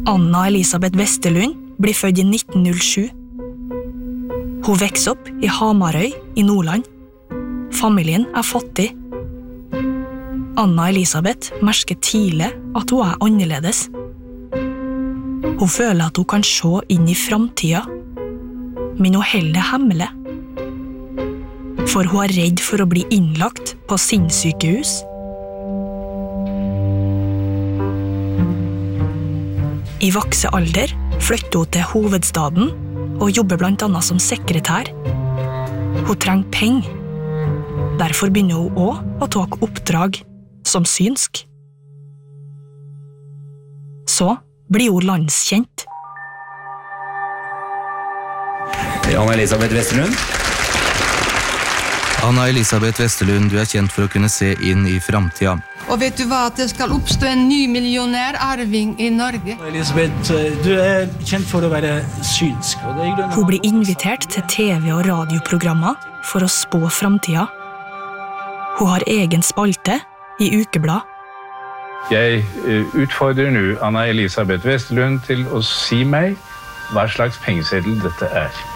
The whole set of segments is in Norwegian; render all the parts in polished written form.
Anna Elisabeth Westerlund blir født i 1907. Hun vokser opp i Hamarøy i Nordland. Familien fattig. Anna Elisabeth merker tidlig at hun annerledes. Hun føler at hun kan se inn i framtida, men hun holder det hemmelig. For hun redd for å bli innlagt på sinnssykehus. I voksen alder flytter hun til hovedstaden og jobber blant annet som sekretær. Hun trenger penger. Derfor begynner hun også å ta oppdrag som synsk. Så blir hun landskjent. Anna Elisabeth Westerlund. Anna Elisabeth Westerlund, du kjent for å kunne se inn i framtida. Og vet du hva, at det skal oppstå en ny millionær arving i Norge? Elisabeth, du kjent for å være synsk. Hun blir invitert til TV- og radioprogrammer for å spå framtida. Hun har egen spalte i ukeblad. Jeg utfordrer nå Anna Elisabeth Westerlund til å si meg hva slags pengeseddel dette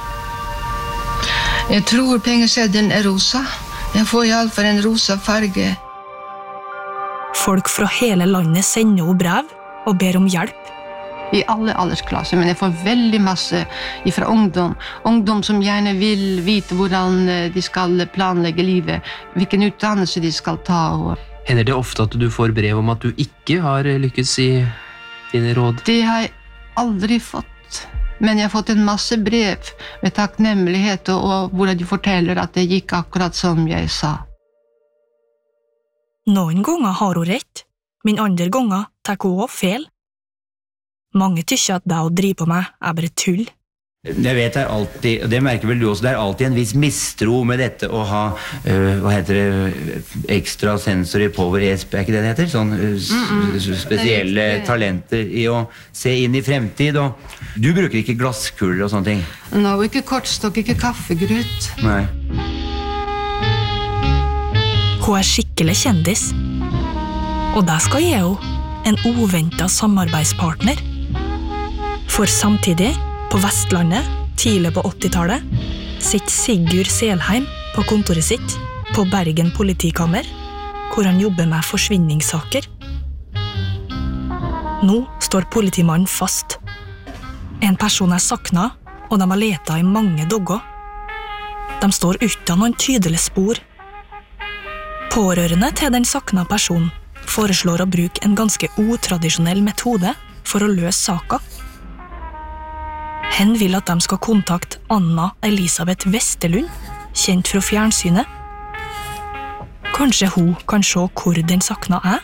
Jeg tror pengeseddelen rosa. Den får I alle fall en rosa farge. Folk fra hele landet sender henne brev og ber om hjelp. I alle aldersklasser, men jeg får veldig masse fra ungdom. Ungdom som gjerne vil vite hvordan de skal planlegge livet, hvilken utdannelse de skal ta. Hender det ofte at du får brev om at du ikke har lykkes I dine råd? Det har jeg aldri fått. Men jeg har fått en masse brev med takknemlighet og hvor de forteller at det gikk akkurat som jeg sa. Noen ganger har hun rett, men andre ganger tar hun også feil. Mange tykker at det å drive på meg bare tull. Jeg vet det alltid, og det merker vel du også, det alltid en viss mistro med dette å ha, hva heter det, ekstra sensory power ESP, ikke det heter? Sånn spesielle talenter I å se inn I fremtid, og du bruker ikke glasskuler og sånne ting? Nå, ikke kortstokk, ikke kaffegrut. Nei. Hun skikkelig kjendis, og det skal gi henne en uventet samarbeidspartner. For samtidig, på Vestlandet, tidlig på 80-tallet, sitter Sigurd Selheim på kontoret sitt på Bergen politikammer, hvor han jobber med forsvinningssaker. Nå står politimannen fast. En person saknet, og de har letet I mange dager. De står uten noen tydelige spor. Pårørende til den saknede personen foreslår å bruke en ganske utradisjonell metode for å løse saken. Hen vil at de skal kontakte Anna Elisabeth Westerlund, kjent fra fjernsynet. Kanskje hun kan se hvor den saknede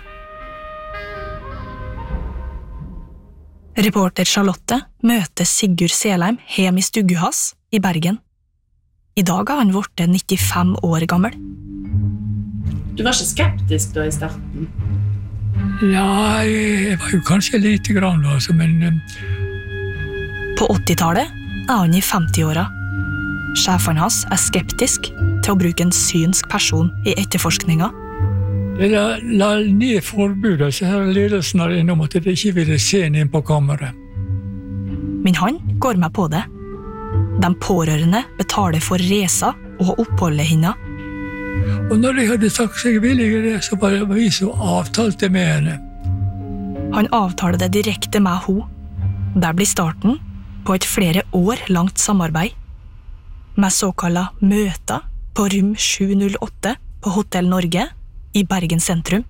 Reporter Charlotte møter Sigurd Selheim hjem I Stugguhas I Bergen. I dag han blitt 95 år gammel. Du var ikke skeptisk da I starten? Ja, jeg var jo kanskje lite grann, altså, men... På 80-tallet han I 50-åra. Sjefen hans skeptisk til å bruke en synsk person I etterforskninga. Jeg la ned forbudet, så her ledelsen har innom at de ikke ville se henne inn på kammeret. Men han går med på det. De pårørende betaler for resa og oppholdet henne. Og når jeg hadde sagt seg villig I det, så var vi så avtalte med henne. Han avtaler det direkte med henne. Der blir starten på et flere år langt samarbeid, med såkallet møter på rom 708 på Hotell Norge I Bergen sentrum.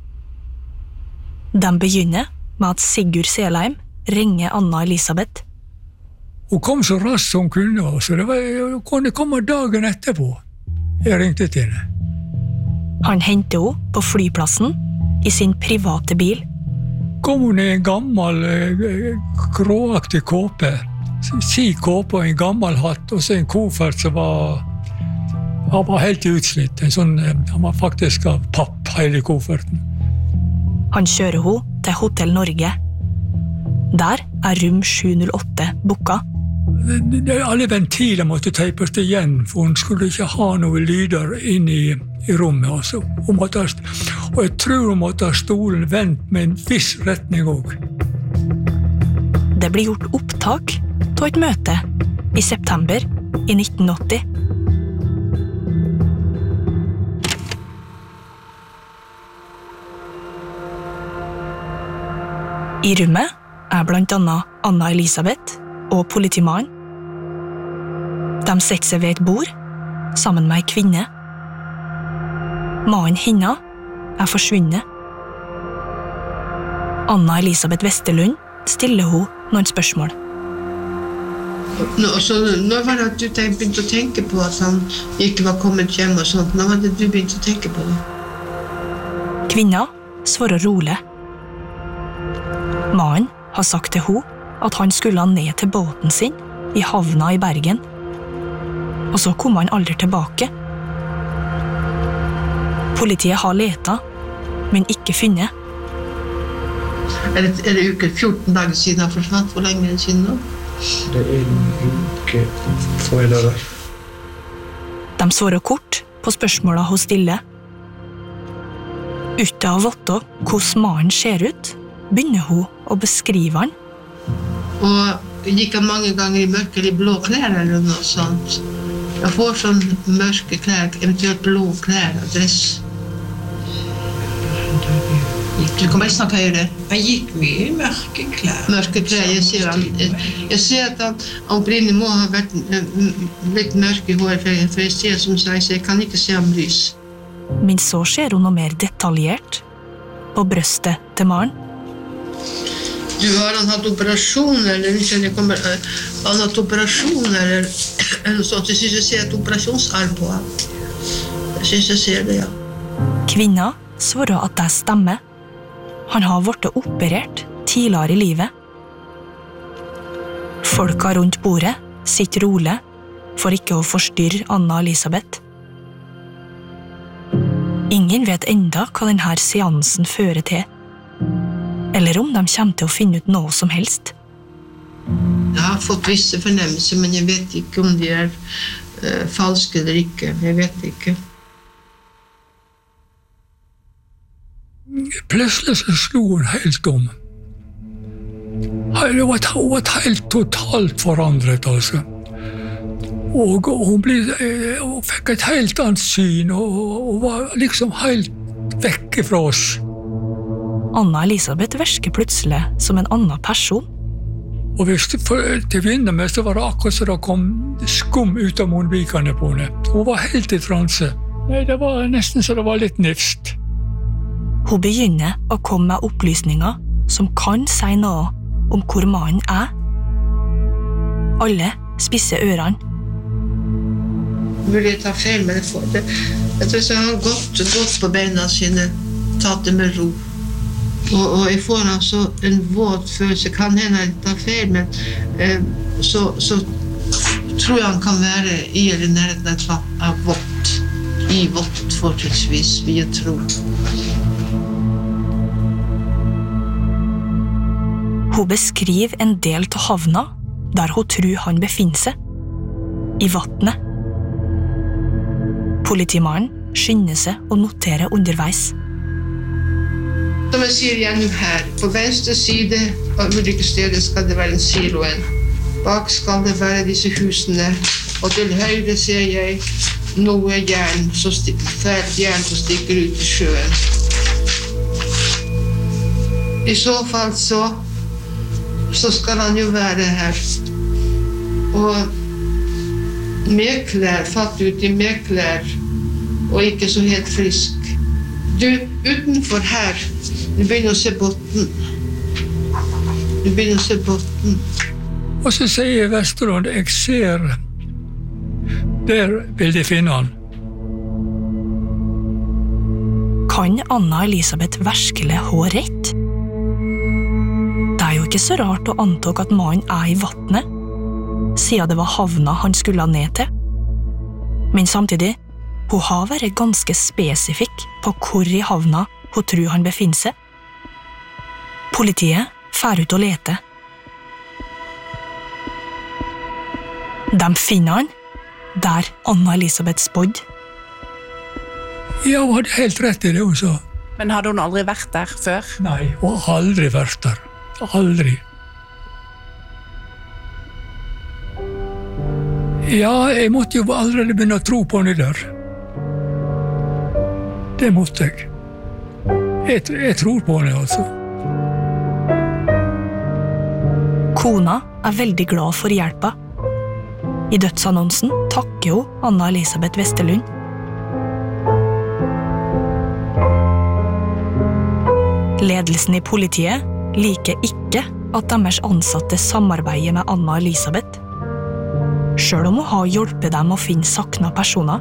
De begynner med at Sigurd Selheim ringer Anna Elisabeth. Hun kom så raskt som hun kunne, så hun kunne komme dagen etterpå. Jeg ringte til henne. Han henter henne på flyplassen I sin private bil. Kom hun I en gammel, gråaktig kåpe. Si kåpe og en gammel hatt, og så en koffert som var helt utslitt. En sånn, han var faktisk av papp, hele kofferten. Han kjører henne til Hotell Norge. Der rom 708 booka. Alle ventiler måtte teipes igjen, for hun skulle ikke ha noen lyder inn I rommet. Altså. Og jeg tror hun måtte ha stolen vendt med en viss retning også. det blir gjort opptak til et møte i september i 1980. I rommet blant annet Anna Elisabeth og politimannen. De setter seg ved et bord, sammen med en kvinne. Mannen hennes forsvunnet. Anna Elisabeth Westerlund stiller hun noen spørsmål. Når var det at du begynte å tenke på at han ikke var kommet hjem og sånt? Når var det du begynte å tenke på det? Kvinna svarer rolig. Mannen har sagt til henne at han skulle ned til båten sin i havna i Bergen, og så kom han aldri tilbake. Politiet har letet, men ikke funnet. Er det uke 14 dager siden han forsvant? Hvor lenge er det siden nå? Det en uke, får jeg det der. De svarer kort på spørsmålene hun stiller. Ute av vite hvordan mannen ser ut, begynner hun å beskrive han. Og gikk han mange ganger i mørke eller blå klær eller noe sånt? Jeg får sånn mørke klær, eventuelt blå klær og dress. Du kan bare snakke høyere. Han gikk mye i mørke klær. Mørke klær, jeg ser at han opprinnelig må ha vært litt mørk i håret, for jeg ser som sagt, så jeg kan ikke se ham lys. Men så ser hun noe mer detaljert på brøstet til mannen. Har han hatt operasjon, eller han hatt operasjon, eller noe sånt? Jeg synes jeg ser et operasjonsarm på ham. Jeg synes jeg ser det, ja. Kvinna svarer at det stemmer. Han har vært operert tidligere i livet. Folka rundt bordet sitter rolig for ikke å forstyrre Anna Elisabeth. Ingen vet enda hva denne seansen fører til, eller om de kommer til å finne ut noe som helst. Jeg har fått visse fornemmelser, men jeg vet ikke om de falske eller ikke. Jeg vet ikke. Plutselig så slo hun helt om. Hun var helt totalt forandret, altså. Og hun fikk et helt annet syn, og var liksom helt vekk fra oss. Anna Elisabeth virker plutselig som en annen person. Og til å begynne med så var det akkurat så det kom skum ut av munnvikene på henne. Hun var helt i transe. Nei, det var nesten så det var litt nifst. Hun begynner å komme med opplysninger som kan si noe om hvor mannen Alle spisser ørene. Vil jeg ta feil med det? Jeg tror jeg har gått på beina sine, tatt det med ro. Og jeg får altså en våt følelse, kan hende jeg tar feil, men så tror jeg han kan være i eller nærheten av vått. I vått fortrinnsvis, vil jeg tro. Hun beskriver en del av havna der hun tror han befinner seg. I vattnet. Politimannen skynder seg å notere underveis. Som jeg sier igjen her, på venstre side av ulykkesstedet skal det være en siloen. Bak skal det være disse husene, og til høyre ser jeg noe jern, fælt jern som stikker ut i sjøen. I så fall så skal han jo være her. Og med klær, fatt ut i med klær, og ikke så helt frisk. Du, utenfor her, du begynner å se botten. Og så sier Westerlund, jeg ser, der vil de finne han. Kan Anna Elisabeth virkelig ha rett? Det er jo ikke så rart å anta at mannen i vattnet, siden det var havna han skulle ned til. Men samtidig, hun har vært ganske spesifikk på hvor i havna hun tror han befinner seg. Politiet fer ut og leter. De finner han der Anna Elisabeth spådde. Ja, hun hadde helt rett i det hun sa. Men hadde hun aldri vært der før? Nei, hun har aldri vært der. Aldri. Ja, jeg måtte jo allerede begynne å tro på henne der. Det måtte jeg. Jeg tror på henne, altså. Kona er veldig glad for hjelpa. I dødsannonsen takker hun Anna Elisabeth Westerlund. Ledelsen i politiet liker ikke at deres ansatte samarbeider med Anna Elisabeth, selv om hun har hjulpet dem å finne sakna personer.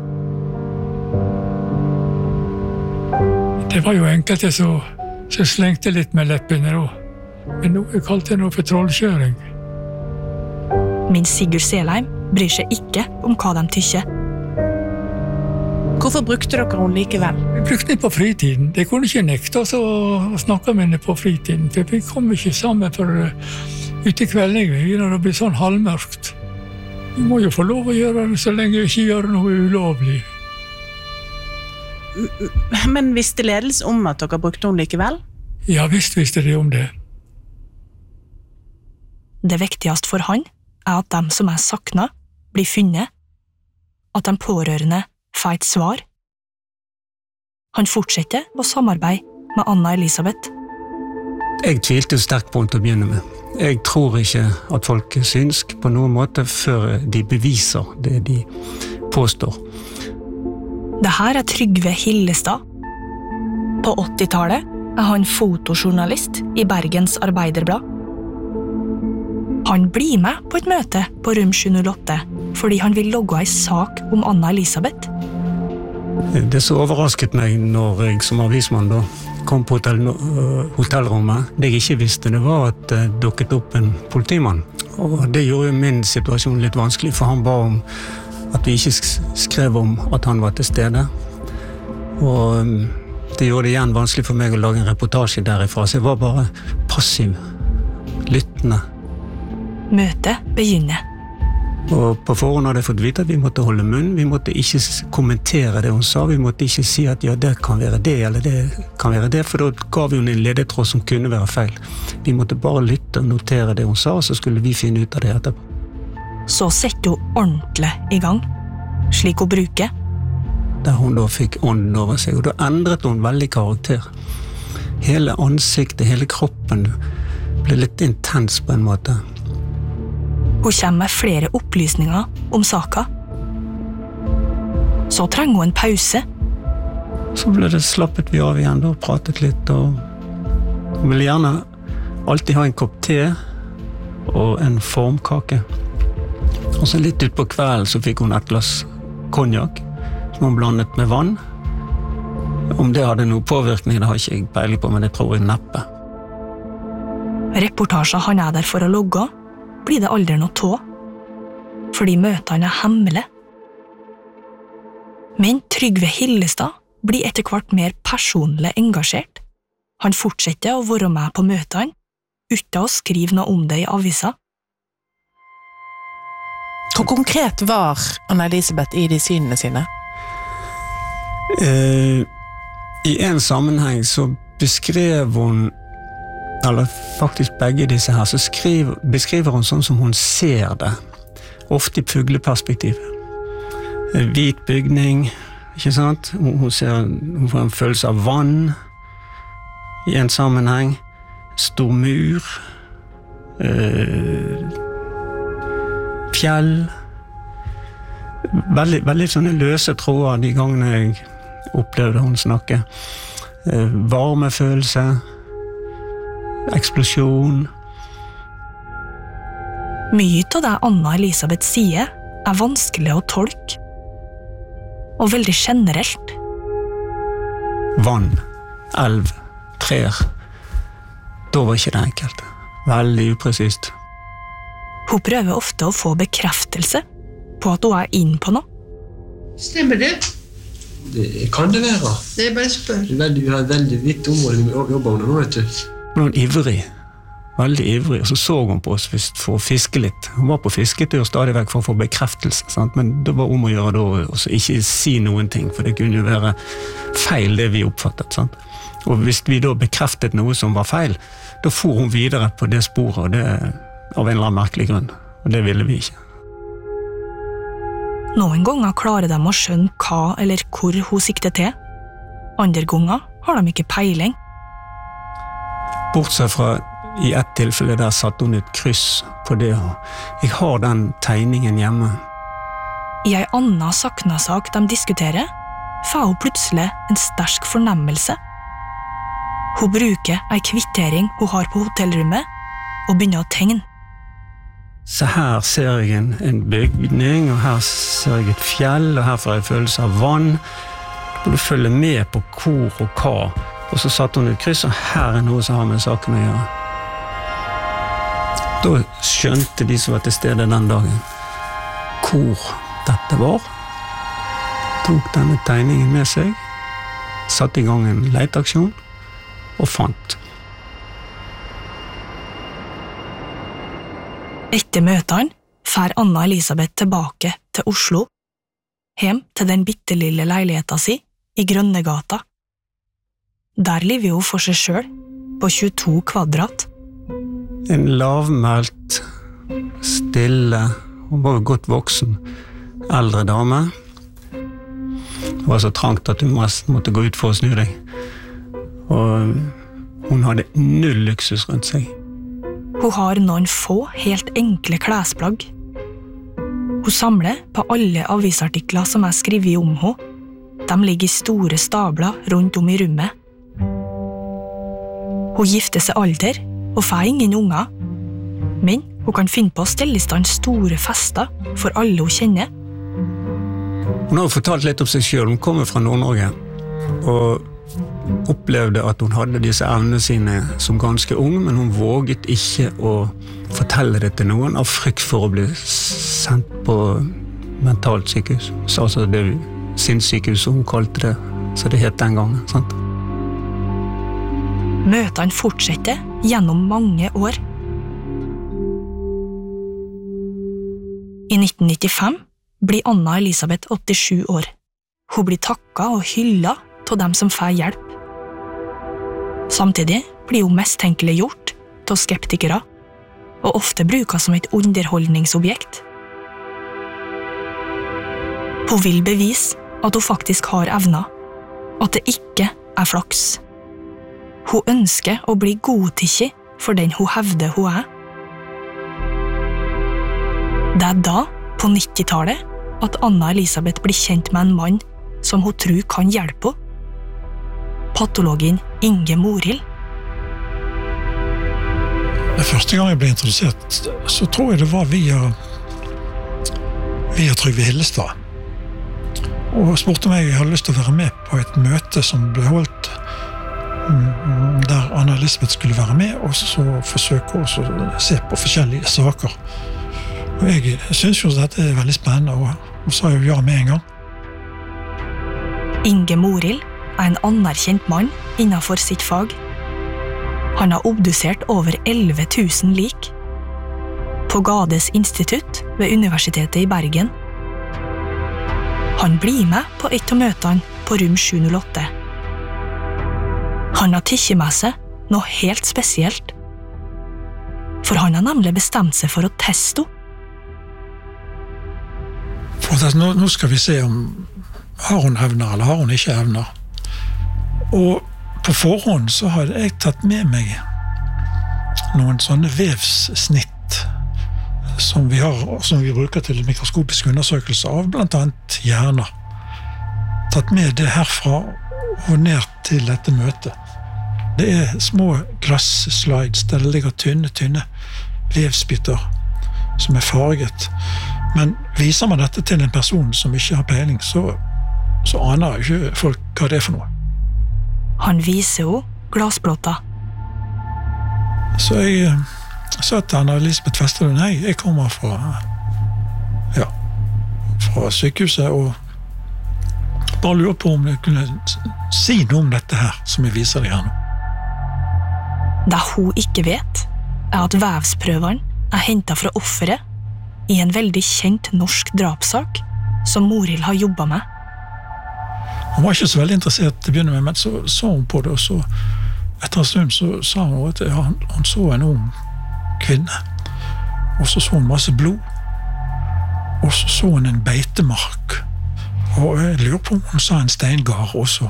Det var jo enkelte som slengte litt med leppene da. Men jeg kalte det noe for trollkjøring. Men Sigurd Selheim bryr seg ikke om hva de tykker. Hvorfor brukte dere henne likevel? Vi brukte henne på fritiden. Det kunne ikke nekte oss å snakke med henne på fritiden, for vi kom ikke sammen for ute i kveldingen, når det blir sånn halvmørkt. Vi må jo få lov å gjøre det så lenge vi ikke gjør noe ulovlig. Men visste ledelse om at dere brukte henne likevel? Ja, visst visste de om det. Det viktigste for han er at de som er sakna, blir funnet, at de pårørende får et svar. Han fortsetter å samarbeide med Anna Elisabeth. Jeg tvilte sterkt på henne til å begynne med. Jeg tror ikke at folk er synsk på noen måte før de beviser det de påstår. Dette er Trygve Hillestad. På 80-tallet er han fotojournalist i Bergens Arbeiderblad. Han blir med på et møte på rom 708 fordi han vil logge en sak om Anna Elisabeth. Det som overrasket meg når jeg som avismann da kom på hotellrommet, det jeg ikke visste, det var at det dukket opp en politimann. Og det gjorde min situasjon litt vanskelig, for han ba om at vi ikke skrev om at han var til stede. Og det gjorde det igjen vanskelig for meg å lage en reportasje derifra, så jeg var bare passiv, lyttende. Møtet begynner. Og på forhånd hadde jeg fått vite at vi måtte holde munn, vi måtte ikke kommentere det hun sa, vi måtte ikke si at ja, det kan være det, eller det kan være det, for da gav hun en ledetråd som kunne være feil. Vi måtte bare lytte og notere det hun sa, så skulle vi finne ut av det etterpå. Så setter hun ordentlig i gang, slik hun bruker. Der hun da fikk ånden over seg, og da endret hun veldig karakter. Hele ansiktet, hele kroppen ble litt intens på en måte. Hun kommer med flere opplysninger om saka. Så trenger hun en pause. Så ble det slappet vi av igjen og pratet litt, og hun ville gjerne alltid ha en kopp te og en formkake. Og så litt ut på kvelden så fikk hun et glass konjak som hun blandet med vann. Om det hadde noe påvirkning, det har ikke jeg peiling på, men det tror jeg neppe. Reportasjer han er der for å logge, blir det aldri noe tå, fordi møtene er hemmelig. Men Trygve Hillestad blir etter hvert mer personlig engasjert. Han fortsetter å være med på møtene, uten å skrive noe om det i avisa. Hvor konkret var Anna Elisabeth i de synene sine? I en sammenheng så beskrev hun, eller faktisk begge disse her, så beskriver hun sånn som hun ser det, ofte i fugleperspektiv. Hvit bygning, ikke sant? Hun får en følelse av vann i en sammenheng, stor mur, fjell, veldig sånne løse tråder de gangene jeg opplevde hun snakke. Varmefølelse, eksplosjon. Mye av det Anna Elisabeth sier er vanskelig å tolke, og veldig generelt. Vann, elv, trær. Da var ikke det enkelt. Veldig upresist. Hun prøver ofte å få bekreftelse på at hun er inn på noe. Stemmer det? Det kan det være. Det er bare spør. Vi har et veldig vidt område vi jobber under nå, vet du. Hun var ivrig, veldig ivrig, og så hun på oss for å fiske litt. Hun var på fisketur stadig vekk for å få bekreftelse, sant? Men det var om å gjøre da, og så ikke si noen ting, for det kunne jo være feil det vi oppfattet. Sant? Og hvis vi da bekreftet noe som var feil, da for hun videre på det sporet, og det av en eller annen merkelig grunn, og det ville vi ikke. Noen ganger klarer de å skjønne hva eller hvor hun sikter til. Andre ganger har de ikke peiling. Bortsett fra i ett tilfelle der satt hun et kryss på det. Jeg har den tegningen hjemme. I en annen Sakna-sak de diskuterer, får hun plutselig en sterk fornemmelse. Hun bruker en kvittering hun har på hotellrommet, og begynner å tegne. Så her ser jeg en bygning, og her ser jeg et fjell, og her får jeg følelse av vann. Da må du følge med på hvor og hva. Og så satt hun et kryss, og her noe som har med saken å gjøre. Da skjønte de som var til stede den dagen hvor dette var. Tok denne tegningen med seg, satte i gang en leteaksjon, og fant. Etter møtene fer Anna Elisabeth tilbake til Oslo, hjem til den bittelille leiligheten sin i Grønnegata. Der lever hun for seg selv, på 22 kvadrat. En lavmælt, stille, hun var jo godt voksen, eldre dame. Det var så trangt at hun måtte gå ut for å snu deg. Og hun hadde null luksus rundt seg. Hun har noen få, helt enkle klesplagg. Hun samler på alle avisartikler som er skrevet om henne. De ligger i store stabler rundt om i rommet. Hun gifter seg aldri, og får ingen unger. Men hun kan finne på å stelle i stand store fester for alle hun kjenner. Hun har fortalt litt om seg selv. Hun kommer fra Nord-Norge, og opplevde at hun hadde disse evnene sine som ganske ung, men hun våget ikke å fortelle det til noen av frykt for å bli sendt på mentalt sykehus. Altså det sinnssykehus hun kalte det, så det het den gangen. Sant? Møtene fortsetter gjennom mange år. I 1995 blir Anna Elisabeth 87 år. Hun blir takket og hyllet av dem som får hjelp. Samtidig blir hun mistenkeliggjort av skeptikere, og ofte bruket som et underholdningsobjekt. Hun vil bevise at hun faktisk har evner, at det ikke er flaks. Hun ønsker å bli godtatt for den hun hevder hun er. Det er da, på 90-tallet, at Anna Elisabeth blir kjent med en mann som hun tror kan hjelpe henne. Patologen Inge Morild. Første gang jeg ble introdusert, så tror jeg det var via Trygve Hillestad. Og spurte meg om jeg hadde lyst til å være med på et møte som ble holdt der Anna Elisabeth skulle være med, og så forsøke å se på forskjellige saker. Og jeg synes jo dette er veldig spennende, og sa jo ja med en gang. Inge Morild er en anerkjent mann innenfor sitt fag. Han har obdusert over 11 000 lik. På Gades institutt ved Universitetet i Bergen. Han blir med på et av møtene på rom 708. Han har tikket med seg noe helt spesielt. For han har nemlig bestemt seg for å teste henne. Nå skal vi se om har hun evner eller har hun ikke evner. Og på forhånd så hadde jeg tatt med meg noen sånne vevssnitt som vi bruker til mikroskopisk undersøkelse av, blant annet hjerner. Tatt med det herfra og ned til dette møtet. Det er små glass-slides der det ligger tynne vevsbiter som er farget. Men viser man dette til en person som ikke har peiling, så aner ikke folk hva det er for noe. Han viser jo glassplåta. Så jeg sa til Anna Elisabeth Vesterlund, nei, jeg kommer fra sykehuset, og bare lurer på om jeg kunne si noe om dette her, som jeg viser deg her nå. Det hun ikke vet, er at vevsprøvene er hentet fra offeret i en veldig kjent norsk drapssak som Morild har jobbet med. Hun var ikke så veldig interessert til å begynne med, men så hun på det, og så etter en stund så sa hun at hun så en ung kvinne, og så hun masse blod, og så hun en beitemark. Og jeg lurer på om hun sa en steingard også.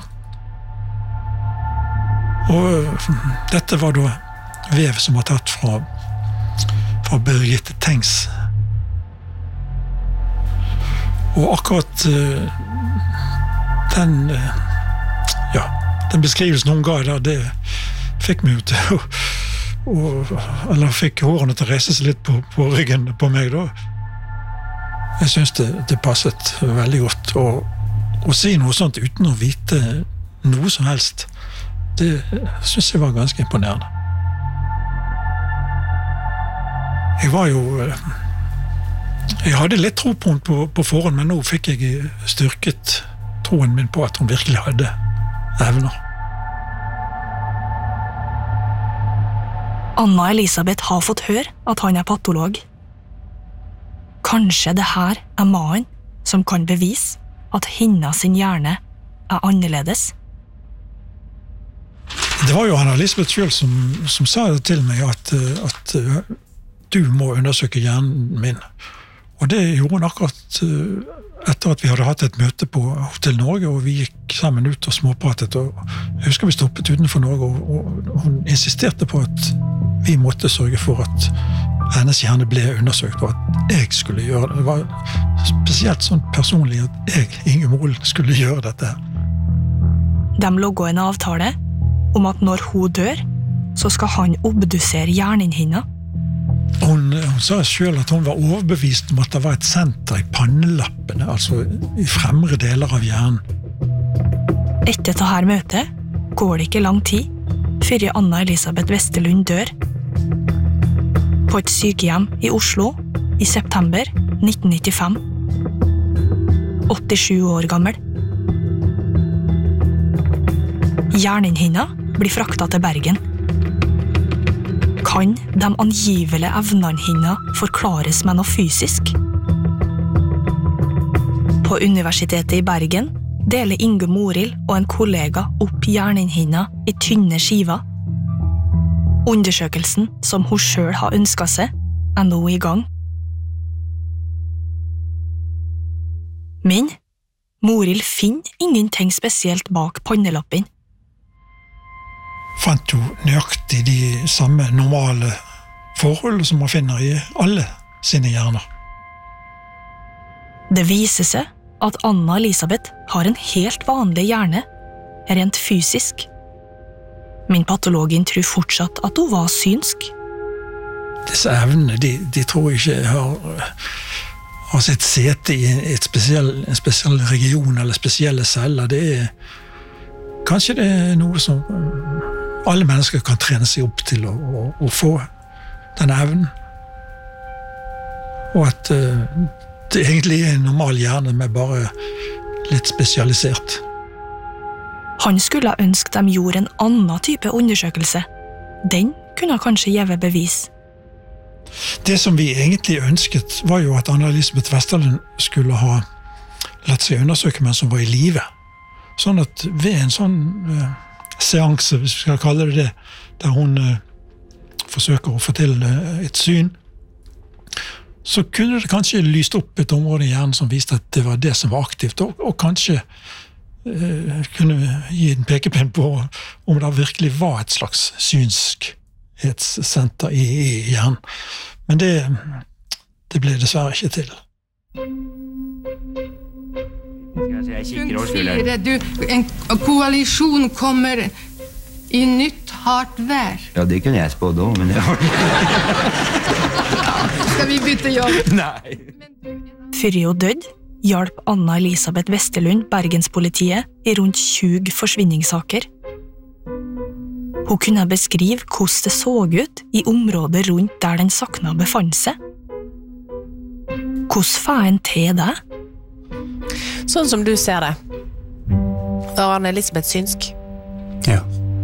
Og dette var da vev som var tatt fra Birgitte Tengs. Og akkurat den beskrivelsen hun ga der, det fikk meg jo til eller fikk hårene til å reise seg litt på ryggen på meg da. Jeg synes det passet veldig godt. Å si noe sånt uten å vite noe som helst, det synes jeg var ganske imponerende. Jeg hadde litt tro på henne på forhånd, men nå fikk jeg styrket troen min på at hun virkelig hadde evner. Anna Elisabeth har fått høre at han patolog. Kanskje det her mannen som kan bevise at hennes hjerne annerledes? Det var jo Anna Elisabeth selv som sa det til meg at du må undersøke hjernen min. Og det gjorde hun akkurat etter at vi hadde hatt et møte på Hotell Norge, og vi gikk sammen ut og småpratet. Og jeg husker vi stoppet utenfor Norge, og hun insisterte på at vi måtte sørge for at hennes hjerne ble undersøkt, og at jeg skulle gjøre det. Det var spesielt sånn personlig at jeg, Inge Moll, skulle gjøre dette her. De logget en avtale om at når hun dør, så skal han obdusere hjernen hennes. Hun sa selv at hun var overbevist om at det var et senter i pannelappene, altså i fremre deler av hjernen. Etter dette møtet går det ikke lang tid før Anna Elisabeth Westerlund dør. På et sykehjem i Oslo i september 1995. 87 år gammel. Hjernen hennes blir fraktet til Bergen. Kan de angivelige evnene hennes forklares med noe fysisk? På Universitetet i Bergen deler Inge Morild og en kollega opp hjernen hennes i tynne skiver. Undersøkelsen som hun selv har ønsket seg, nå i gang. Men Morild finner ingenting spesielt bak pannelappen. Fant jo nøyaktig de samme normale forhold som man finner i alle sine hjerner. Det viser seg at Anna Elisabeth har en helt vanlig hjerne, rent fysisk. Men patologen tror fortsatt at hun var synsk. Disse evnene, de tror jeg ikke har sitt sete i en spesiell region eller spesielle celler. Kanskje det noe som alle mennesker kan trene seg opp til å få denne evnen. Og at det egentlig en normal hjerne, men bare litt spesialisert. Han skulle ønske de gjorde en annen type undersøkelse. Den kunne kanskje gjeve bevis. Det som vi egentlig ønsket var jo at Anna Elisabeth Westerlund skulle ha latt seg undersøke mens hun var i live. Sånn at ved en sånn seanse, hvis vi skal kalle det, der hun forsøker å få til et syn, så kunne det kanskje lyst opp et område i hjernen som viste at det var det som var aktivt, og kanskje kunne gi en pekepinn på om det virkelig var et slags synskhetssenter i hjernen. Men det ble dessverre ikke til. Punkt 4. En koalisjon kommer i nytt hardt vær. Ja, det kunne jeg spå da, men Skal vi bytte jobb? Nei. Før hun døde, hjalp Anna Elisabeth Westerlund Bergenspolitiet i rundt 20 forsvinningssaker. Hun kunne beskrive hvordan det så ut i området rundt der den sakna befant seg. Hvordan får en til det? Sånn som du ser det. Var Anna Elisabeth synsk? Ja.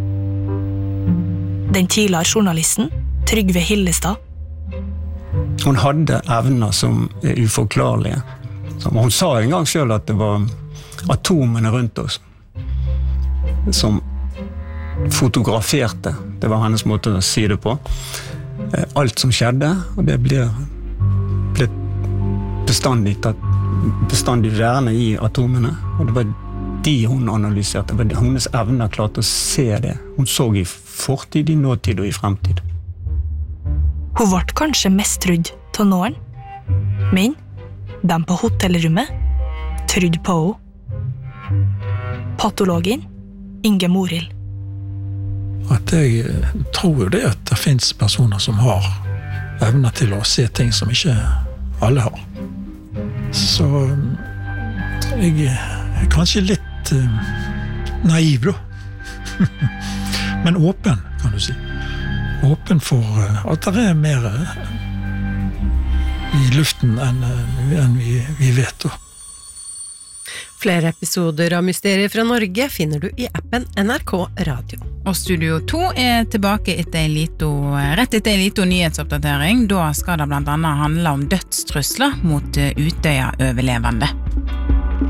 Den tidligere journalisten, Trygve Hillestad. Hun hadde evner som uforklarlige. Hun sa en gang selv at det var atomene rundt oss som fotograferte. Det var hennes måte å si det på. Alt som skjedde, og det ble bestandig værende i atomene, og det var de hun analyserte. Det var hennes evner klart å se det. Hun så i fortid, i nåtid og i fremtid. Hun ble kanskje mest trudd til noen, men de på hotellrommet trodde på henne. Patologen Inge Morild. At jeg tror jo det at det finnes personer som har evner til å se ting som ikke alle har. Så jeg er kanskje litt naiv da. Men åpen, kan du si. Åpen for at det er mer i luften enn vi vet da. Flere episoder av Mysterier fra Norge finner du i appen NRK Radio. Og Studio 2 er tilbake rett etter en liten nyhetsoppdatering. Da skal det blant annet handle om dødstrusler mot Utøya-overlevende.